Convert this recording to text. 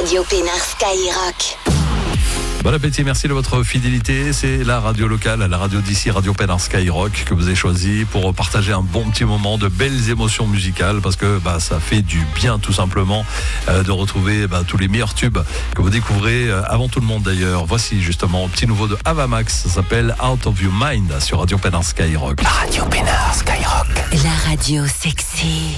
Radio Pénard Skyrock. Bon appétit, merci de votre fidélité. C'est la radio locale, la radio d'ici, Radio Pénard Skyrock, que vous avez choisi pour partager un bon petit moment, de belles émotions musicales, parce que ça fait du bien tout simplement de retrouver tous les meilleurs tubes que vous découvrez avant tout le monde d'ailleurs. Voici justement un petit nouveau de Avamax, ça s'appelle Out of Your Mind sur Radio Pénard Skyrock. Radio Pénard Skyrock. La radio sexy.